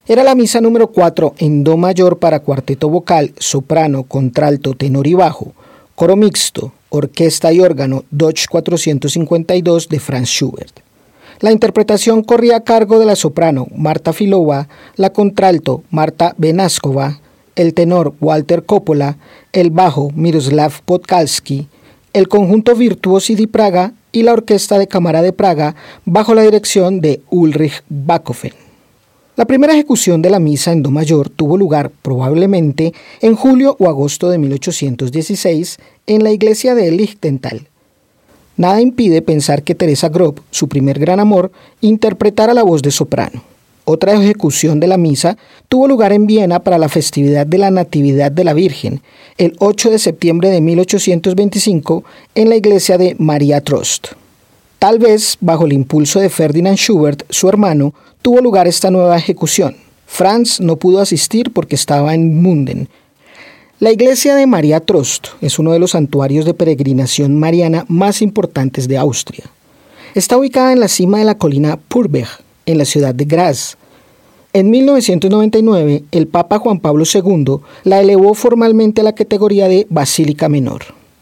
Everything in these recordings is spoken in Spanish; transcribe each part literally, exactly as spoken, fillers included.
Era la misa número cuatro en do mayor para cuarteto vocal, soprano, contralto, tenor y bajo, coro mixto, orquesta y órgano Deutsch cuatrocientos cincuenta y dos de Franz Schubert. La interpretación corría a cargo de la soprano Marta Filova, la contralto Marta Benáskova, el tenor Walter Coppola, el bajo Miroslav Podkalski, el conjunto Virtuosi di Praga y la Orquesta de Cámara de Praga bajo la dirección de Ulrich Bachofen. La primera ejecución de la misa en do mayor tuvo lugar probablemente en julio o agosto de mil ochocientos dieciséis en la iglesia de Lichtental. Nada impide pensar que Teresa Grob, su primer gran amor, interpretara la voz de soprano. Otra ejecución de la misa tuvo lugar en Viena para la festividad de la Natividad de la Virgen, el ocho de septiembre de mil ochocientos veinticinco, en la iglesia de Maria Trost. Tal vez, bajo el impulso de Ferdinand Schubert, su hermano, tuvo lugar esta nueva ejecución. Franz no pudo asistir porque estaba en Munden. La iglesia de Maria Trost es uno de los santuarios de peregrinación mariana más importantes de Austria. Está ubicada en la cima de la colina Purbeck, en la ciudad de Graz. En mil novecientos noventa y nueve, el Papa Juan Pablo segundo la elevó formalmente a la categoría de basílica menor.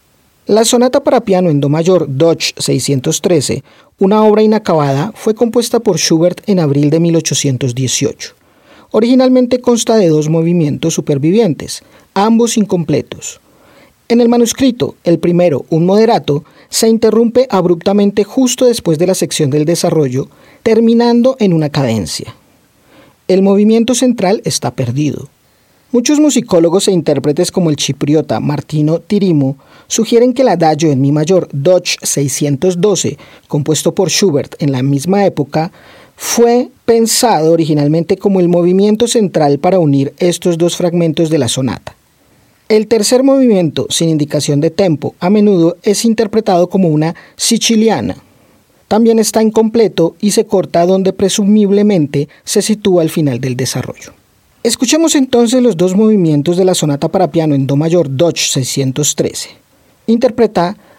La sonata para piano en do mayor Deutsch seiscientos trece, una obra inacabada, fue compuesta por Schubert en abril de mil ochocientos dieciocho. Originalmente consta de dos movimientos supervivientes, ambos incompletos. En el manuscrito, el primero, un moderato, se interrumpe abruptamente justo después de la sección del desarrollo, terminando en una cadencia. El movimiento central está perdido. Muchos musicólogos e intérpretes como el chipriota Martino Tirimo sugieren que el adagio en mi mayor Deutsch seiscientos doce, compuesto por Schubert en la misma época, fue pensado originalmente como el movimiento central para unir estos dos fragmentos de la sonata. El tercer movimiento, sin indicación de tempo, a menudo es interpretado como una siciliana. También está incompleto y se corta donde presumiblemente se sitúa al final del desarrollo. Escuchemos entonces los dos movimientos de la sonata para piano en do mayor Deutsch seiscientos trece. Interpreta